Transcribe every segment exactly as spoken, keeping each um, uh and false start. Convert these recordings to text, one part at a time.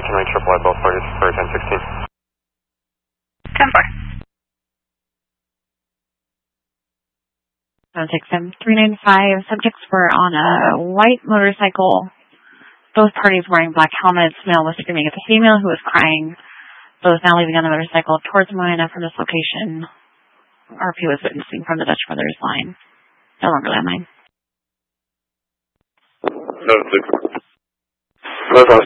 Station Range Triple I, both parties for ten sixteen. ten four. one six seven three nine five. Subjects were on a white motorcycle. Both parties wearing black helmets. Male was screaming at the female who was crying. Both now leaving on the motorcycle towards Moana from this location. R P was witnessing from the Dutch Brothers line. No longer landmine. No, six. No, no.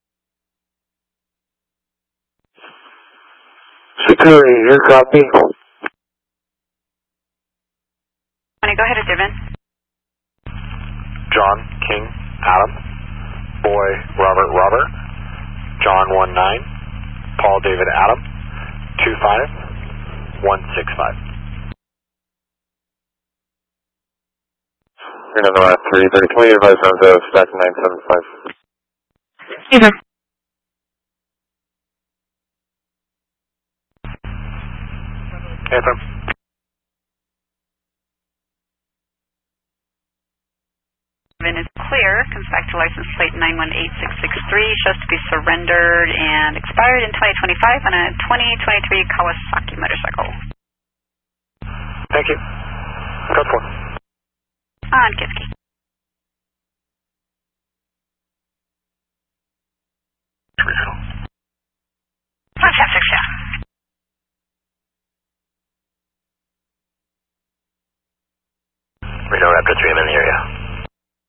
Security, your copy. Want to go ahead, Divin? John King Adam, Boy Robert Robert, John one nine, Paul David Adam, two five one six five. You're another last three thirty. Can we advise round of stack nine seven five? Either. Affirm. Divin is clear. Comes back to license plate nine one eight six six three. Shows to be surrendered and expired in twenty twenty-five on a twenty twenty-three Kawasaki motorcycle. Thank you. Code four. On Kiski.